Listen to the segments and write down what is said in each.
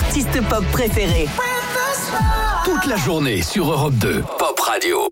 artistes pop préférés. Toute la journée sur Europe 2, Pop Radio.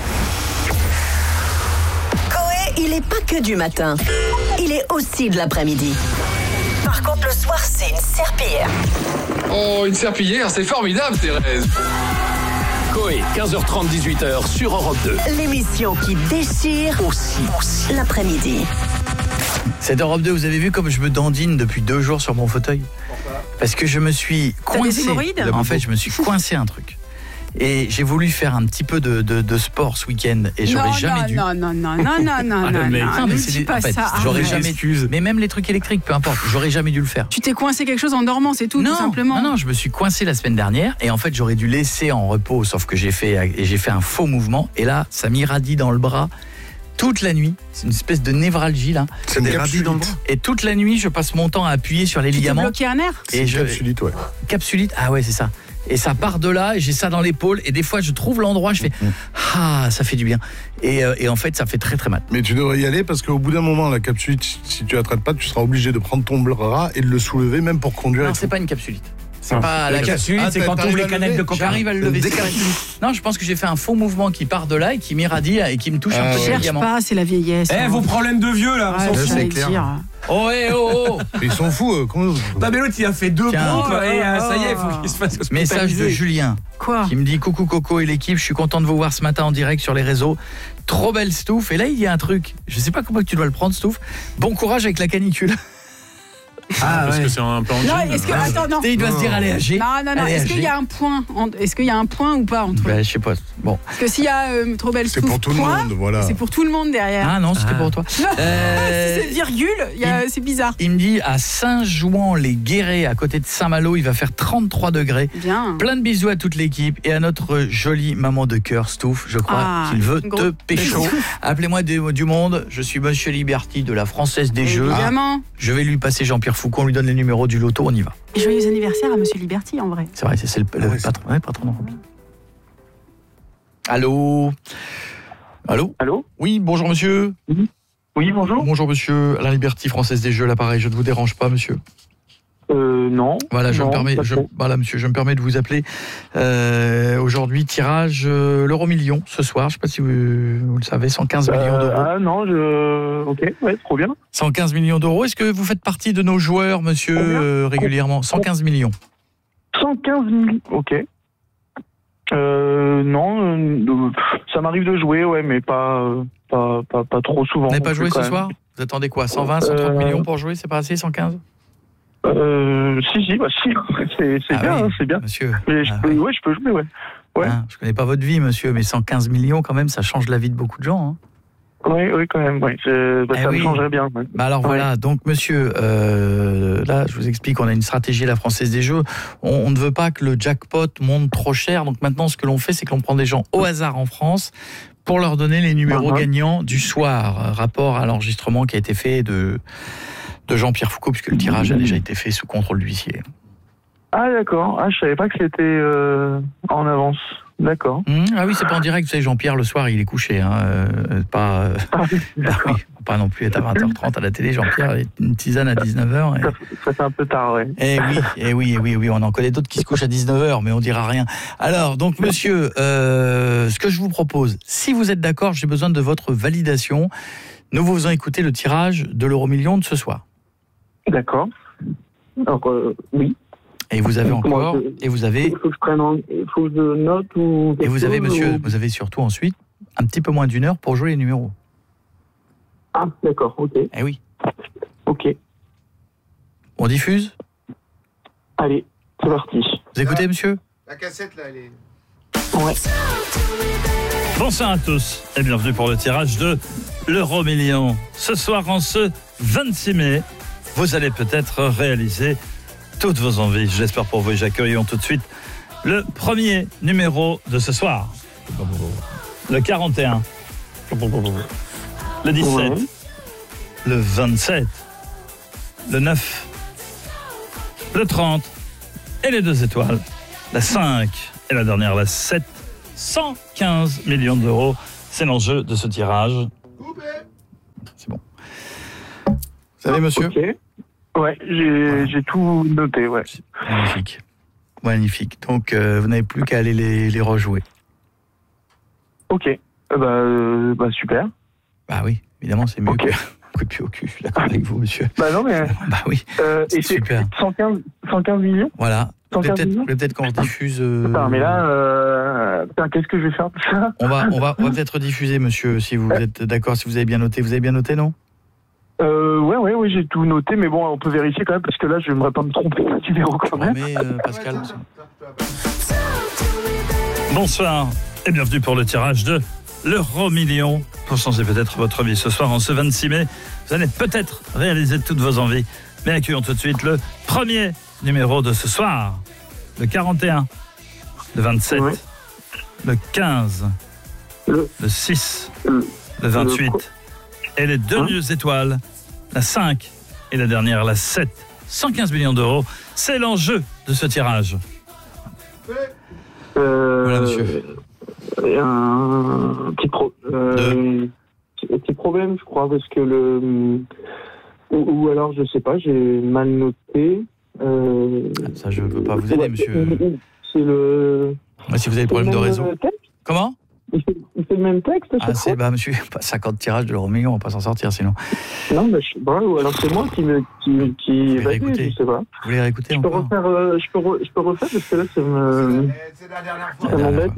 Coé, il est pas que du matin. Il est aussi de l'après-midi. Par contre, le soir, c'est une serpillière. Oh, une serpillière, c'est formidable, Thérèse. Coé, 15h30, 18h sur Europe 2. L'émission qui déchire aussi l'après-midi. C'est Europe 2, vous avez vu comme je me dandine depuis 2 jours sur mon fauteuil ? Parce que je me suis coincé. T'as des hémorroïdes ? En fait, je me suis coincé un truc. Et j'ai voulu faire un petit peu de sport ce week-end et j'aurais jamais dû. Non, mais c'est pas en fait, ça. j'aurais jamais dû. Mais même les trucs électriques, peu importe, j'aurais jamais dû le faire. Tu t'es coincé quelque chose en dormant, c'est tout, tout simplement. Non, je me suis coincé la semaine dernière et en fait, j'aurais dû laisser en repos, sauf que j'ai fait un faux mouvement et là, ça m'irradie dans le bras. Toute la nuit, c'est une espèce de névralgie là. C'est des radis dans le bras. Et toute la nuit, je passe mon temps à appuyer sur les ligaments. Tu t'es bloqué un nerf ? Et Capsulite, ouais. Capsulite, ah ouais, c'est ça. Et ça part de là, et j'ai ça dans l'épaule, et des fois je trouve l'endroit, je fais ça fait du bien. Et en fait, ça fait très très mal. Mais tu devrais y aller parce qu'au bout d'un moment, la capsulite, si tu la traites pas, tu seras obligé de prendre ton bras et de le soulever, même pour conduire. Non, c'est pas une capsulite. C'est Non. pas La capsulite, c'est quand tu ouvres les canettes de coca. J'arrive à le lever. Non, je pense que j'ai fait un faux mouvement qui part de là et qui m'irradie et qui me touche un peu les Cherche ligaments. pas, c'est la vieillesse. Vos problèmes de vieux là, Ouais, on s'en c'est fout. j'allais clair. dire. Oh, Ils sont fous. Comment... Bah, mais l'autre il a fait 2 Tiens. pompes et ça y est, faut qu'il se fasse Message de hospitaliser. Julien Quoi ? qui me dit coucou Coco et l'équipe, je suis content de vous voir ce matin en direct sur les réseaux. Trop belle Stouff. Et là, il y a un truc. Je sais pas comment tu dois le prendre, Stouff. Bon courage avec la canicule. Parce que c'est un plan de Non, gym. est-ce que. Attends, non. Il doit se dire allez agir. Non. Allez, Est-ce qu'il y agir. a un point Est-ce qu'il y a un point ou pas entre eux ? Bah, je sais pas. Bon. Parce que s'il y a trop belle C'est souffle, pour tout le point, monde, voilà. c'est pour tout le monde derrière. Ah non, c'était pour toi. Si c'est virgule, c'est bizarre. Il me dit à Saint-Jouan-les-Guérets, à côté de Saint-Malo, il va faire 33 degrés. Bien. Plein de bisous à toute l'équipe et à notre jolie maman de cœur, Stouff. Je crois qu'il veut te pécho. Appelez-moi du monde. Je suis Monsieur Liberty de la Française des Jeux. Évidemment. Je vais lui passer Jean-Pierre Foucault. On lui donne les numéros du loto. On y va. Et joyeux anniversaire à Monsieur Liberty, en vrai. C'est vrai, c'est le patron. Ouais, patron d'Europe. Allô ? Allô ? Oui, bonjour monsieur. Oui, bonjour. Bonjour monsieur. Alain Liberty, Française des Jeux, l'appareil. Je ne vous dérange pas, monsieur. Non. Voilà, je Non, me permets, pas trop. voilà, monsieur, je me permets de vous appeler. Aujourd'hui, tirage l'euro-million ce soir. Je ne sais pas si vous le savez, 115 millions d'euros. Ah non, ok, ouais, trop bien. 115 millions d'euros. Est-ce que vous faites partie de nos joueurs, monsieur, régulièrement ? 115 millions. 115 000, ok. Non, ça m'arrive de jouer, ouais, mais pas trop souvent. Vous n'avez pas non joué plus, ce quand soir ? même. Vous attendez quoi ? 120, 130 millions pour jouer ? C'est pas assez, 115 ? Si, c'est Ah bien, oui, hein, c'est bien. Monsieur. Mais je peux jouer, ouais. Ouais. Hein, je connais pas votre vie, monsieur, mais 115 millions, quand même, ça change la vie de beaucoup de gens. Hein. Oui, quand même, ouais. Ça me changerait bien. Ouais. Bah alors voilà, donc monsieur, là, je vous explique, on a une stratégie à la Française des Jeux. On ne veut pas que le jackpot monte trop cher. Donc maintenant, ce que l'on fait, c'est que l'on prend des gens au hasard en France pour leur donner les numéros gagnants du soir. Rapport à l'enregistrement qui a été fait de Jean-Pierre Foucault, puisque le tirage a déjà été fait sous contrôle d'huissier. Ah d'accord, je savais pas que c'était en avance. D'accord. Ah oui, c'est pas en direct, vous savez, Jean-Pierre, le soir, il est couché. Pas non plus être à 20h30 à la télé. Jean-Pierre, une tisane à 19h. Ça fait un peu tard, ouais. Oui, on en connaît d'autres qui se couchent à 19h, mais on dira rien. Alors, donc, monsieur, ce que je vous propose, si vous êtes d'accord, j'ai besoin de votre validation. Nous vous faisons écouter le tirage de l'euro-million de ce soir. D'accord. Alors, oui. Et vous avez encore, et vous avez... Il faut que je note ou... Et vous avez, monsieur, vous avez surtout ensuite un petit peu moins d'une heure pour jouer les numéros. Ah, d'accord, ok. Eh oui. Ok. On diffuse ? Allez, c'est parti. Vous écoutez, monsieur ? La cassette, là, elle est... Ouais. Bonsoir à tous et bienvenue pour le tirage de l'euro-million. Ce soir, en ce 26 mai, vous allez peut-être réaliser toutes vos envies. Je l'espère pour vous et j'accueillons tout de suite le premier numéro de ce soir. Le 41. Le 17. Le 27. Le 9. Le 30. Et les 2 étoiles. La 5. Et la dernière, la 7. 115 millions d'euros. C'est l'enjeu de ce tirage. C'est bon. Vous savez, monsieur ? Ok. Ouais, j'ai tout noté, ouais. Magnifique. Magnifique. Donc, vous n'avez plus qu'à aller les rejouer. Ok. Super. Bah oui, évidemment, c'est mieux Ok. que coup de pied au cul. Je suis d'accord avec vous, monsieur. Bah non, mais. Bah oui, et c'est super. 115 millions. Voilà. 115 millions. Peut-être qu'on diffuse. Putain, mais là, qu'est-ce que je vais faire de ça? On va peut-être diffuser, monsieur, si vous êtes d'accord, si vous avez bien noté. Vous avez bien noté, non? Ouais, j'ai tout noté, mais bon, on peut vérifier quand même, parce que là, je n'aimerais pas me tromper de numéro quand même. Mais Pascal. Bonsoir et bienvenue pour le tirage de l'Euro-Million. Pour changer peut-être votre vie ce soir, en ce 26 mai, vous allez peut-être réaliser toutes vos envies. Mais accueillons tout de suite le premier numéro de ce soir. Le 41, le 27, Ouais. le 15, le 6, le 28 et les deux étoiles, la 5 et la dernière, la 7. 115 millions d'euros, c'est l'enjeu de ce tirage. Voilà, monsieur. Un petit problème, je crois, parce que ou alors, je sais pas, j'ai mal noté. Ça, je ne peux pas vous aider, monsieur. C'est le... Si vous avez des problèmes de réseau. Comment? Il fait le même texte, Ah, c'est monsieur, pas 50 tirages de l'Euro-Million, on va pas s'en sortir sinon. Non, mais je sais pas, ou alors c'est moi qui réécouter. je sais pas. Vous voulez réécouter Je peux encore? refaire, je peux refaire parce que là, C'est la dernière ça m'embête.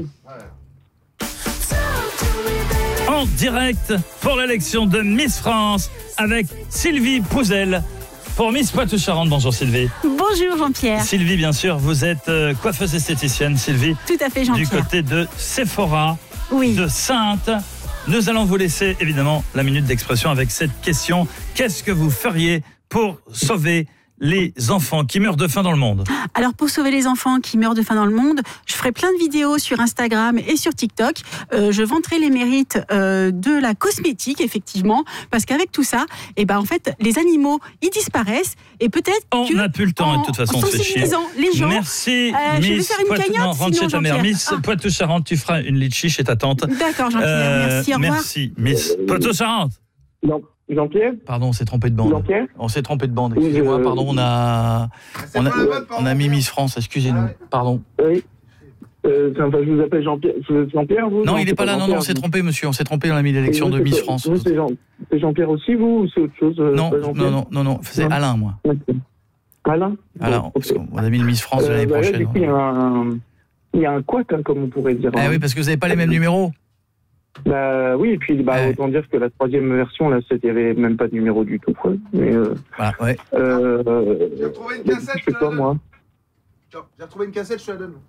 En direct pour l'élection de Miss France avec Sylvie Pouzel pour Miss Poitou-Charentes. Bonjour Sylvie. Bonjour Jean-Pierre. Sylvie, bien sûr, vous êtes coiffeuse esthéticienne, Sylvie. Tout à fait Du Jean-Pierre. côté de Sephora, Oui. de Sainte. Nous allons vous laisser évidemment la minute d'expression avec cette question. Qu'est-ce que vous feriez pour sauver les enfants qui meurent de faim dans le monde? Alors pour sauver les enfants qui meurent de faim dans le monde, je ferai plein de vidéos sur Instagram et sur TikTok. Je vanterai les mérites de la cosmétique, effectivement, parce qu'avec tout ça, en fait, les animaux, ils disparaissent et peut-être On n'a plus le temps et de toute façon, on se fait chier. sensibilisant les gens. Merci, je vais Miss faire une Poitou. cagnotte, Non, rentre sinon, chez ta mère. Jean-Pierre. Miss Poitou-Charentes, tu feras une litchi chez ta tante. D'accord Jean-Pierre, merci, au revoir. Merci, Miss Poitou-Charentes. Jean-Pierre? Pardon, on s'est trompé de bande. Jean-Pierre? On s'est trompé de bande, excusez-moi, pardon, on a mis Miss France, excusez-nous, pardon. Oui. Je vous appelle Jean-Pierre. Jean-Pierre, vous? Non, il n'est pas là, non, on s'est trompé, monsieur, on s'est trompé, on a mis l'élection de Miss France. Vous, c'est Jean-Pierre aussi, vous, ou c'est autre chose? Non, c'est Alain, moi. Alain? Alain, parce qu'on a mis le Miss France de l'année prochaine. Du coup, il y a un couac, comme on pourrait dire. Ah oui, parce que vous n'avez pas les mêmes numéros. Bah oui, et puis autant dire que la troisième version, là, il n'y avait même pas de numéro du tout, quoi. Mais, voilà, ouais. J'ai retrouvé une cassette, je fais quoi, moi? J'ai retrouvé une cassette, je te la donne.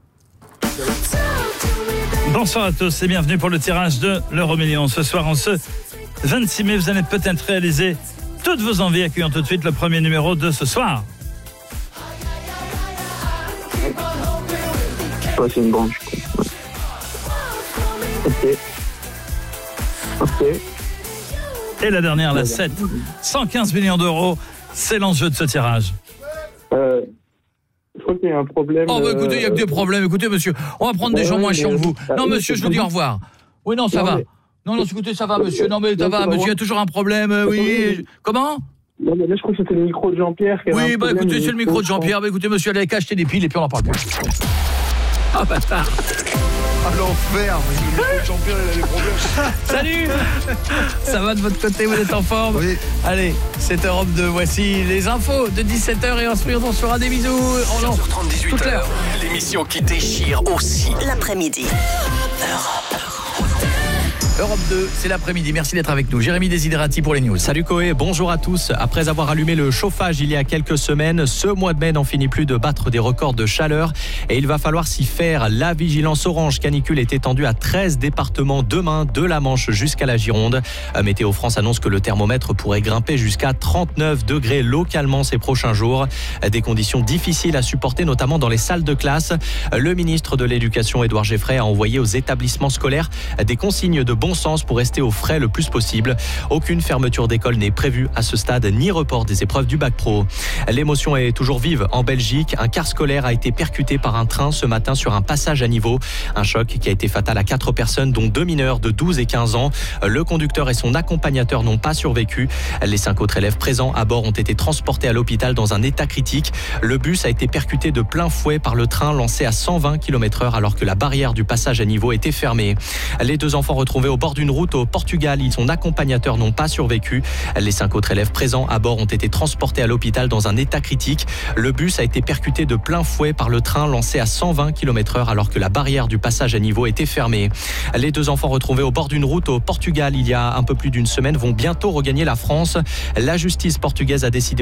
Bonsoir à tous et bienvenue pour le tirage de l'Euro-Million. Ce soir, en ce 26 mai, vous allez peut-être réaliser toutes vos envies. Accueillons tout de suite le premier numéro de ce soir. Ouais, c'est une branche. Ok. Et la dernière, la 7. 115 millions d'euros, c'est l'enjeu de ce tirage. Je crois qu'il y a un problème. Oh, écoutez, il n'y a que des problèmes. Écoutez, monsieur, on va prendre des gens moins chiants que vous. Non, monsieur, je vous dis au revoir. Oui, non, ça va. Non, écoutez, ça va, monsieur. Non, mais ça va, monsieur, il y a toujours un problème. Oui. Comment? Non, mais là, je crois que c'était le micro de Jean-Pierre. Oui, écoutez, c'est le micro de Jean-Pierre. Écoutez, monsieur, allez acheter des piles et puis on en parle plus. Ah, bâtard. À l'enfer, mais Jean-Pierre, il a des problèmes. Salut. Ça va de votre côté, vous êtes en forme? Oui. Allez, c'est Europe 2, voici les infos de 17h et ensuite on se fera des bisous. 15h30, 18h, l'émission qui déchire aussi. L'après-midi. Europe 2, c'est l'après-midi. Merci d'être avec nous. Jérémy Desiderati pour les news. Salut Koé, bonjour à tous. Après avoir allumé le chauffage il y a quelques semaines, ce mois de mai n'en finit plus de battre des records de chaleur et il va falloir s'y faire. La vigilance orange canicule est étendue à 13 départements demain, de la Manche jusqu'à la Gironde. Météo France annonce que le thermomètre pourrait grimper jusqu'à 39 degrés localement ces prochains jours. Des conditions difficiles à supporter, notamment dans les salles de classe. Le ministre de l'Éducation, Édouard Geffray, a envoyé aux établissements scolaires des consignes de bon sens pour rester au frais le plus possible. Aucune fermeture d'école n'est prévue à ce stade, ni report des épreuves du bac pro. L'émotion est toujours vive en Belgique. Un car scolaire a été percuté par un train ce matin sur un passage à niveau. Un choc qui a été fatal à 4 personnes, dont 2 mineurs de 12 et 15 ans. Le conducteur et son accompagnateur n'ont pas survécu. Les 5 autres élèves présents à bord ont été transportés à l'hôpital dans un état critique. Le bus a été percuté de plein fouet par le train lancé à 120 km/h alors que la barrière du passage à niveau était fermée. Les 2 enfants retrouvés au bord d'une route au Portugal, son accompagnateur n'ont pas survécu. Les 5 autres élèves présents à bord ont été transportés à l'hôpital dans un état critique. Le bus a été percuté de plein fouet par le train lancé à 120 km/h alors que la barrière du passage à niveau était fermée. Les 2 enfants retrouvés au bord d'une route au Portugal il y a un peu plus d'une semaine vont bientôt regagner la France. La justice portugaise a décidé